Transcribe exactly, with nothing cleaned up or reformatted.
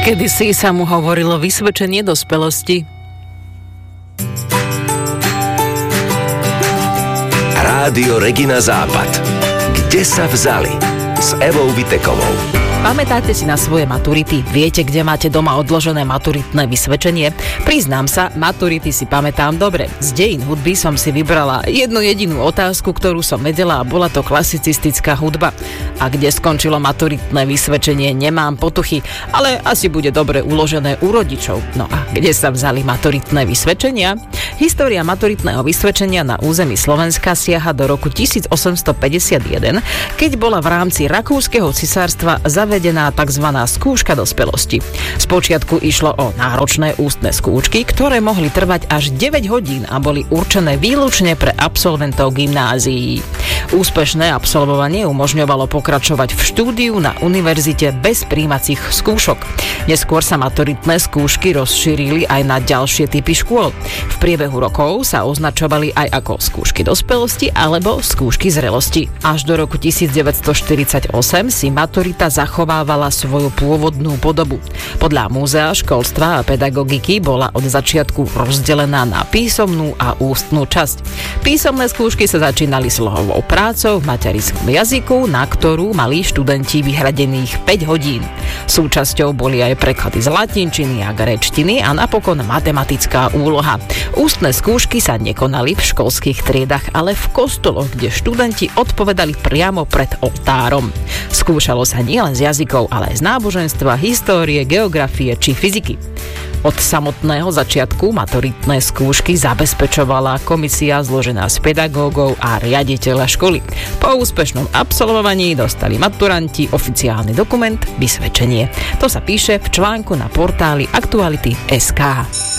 Kedysi sa mu hovorilo vysvedčenie dospelosti. Rádio Regina Západ. Kde sa vzali? S Evou Vitekovou. Pamätáte si na svoje maturity? Viete, kde máte doma odložené maturitné vysvedčenie? Priznám sa, maturity si pamätám dobre. Z dejín hudby som si vybrala jednu jedinú otázku, ktorú som vedela, a bola to klasicistická hudba. A kde skončilo maturitné vysvedčenie, nemám potuchy, ale asi bude dobre uložené u rodičov. No a kde sa vzali maturitné vysvedčenia? História maturitného vysvedčenia na území Slovenska siaha do roku tisícosemstopäťdesiatjeden, keď bola v rámci Rakúskeho cisárstva zavedená tzv. Skúška dospelosti. Spočiatku išlo o náročné ústne skúšky, ktoré mohli trvať až deväť hodín a boli určené výlučne pre absolventov gymnázií. Úspešné absolvovanie umožňovalo pokračovať v štúdiu na univerzite bez prijímacích skúšok. Neskôr sa maturitné skúšky rozšírili aj na ďalšie typy škôl. V priebehu rokov sa označovali aj ako skúšky dospelosti alebo skúšky zrelosti. Až do roku devätnásťstoštyridsaťosem si maturita zachovávala svoju pôvodnú podobu. Podľa Múzea školstva a pedagogiky bola od začiatku rozdelená na písomnú a ústnu časť. Písomné skúšky sa začínali slohovou prácou v materinskom jazyku, na ktorú mali študenti vyhradených päť hodín. Súčasťou boli aj preklady z latinčiny a gréčtiny a napokon matematická úloha. Ústne skúšky sa nekonali v školských triedach, ale v kostoloch, kde študenti odpovedali priamo pred oltárom. Skúšalo sa nielen z jazykov, ale aj z náboženstva, histórie, geografie či fyziky. Od samotného začiatku maturitné skúšky zabezpečovala komisia zložená z pedagógov a riaditeľa školy. Po úspešnom absolvovaní dostali maturanti oficiálny dokument, vysvedčenie. To sa píše v článku na portáli aktuality bodka es ká.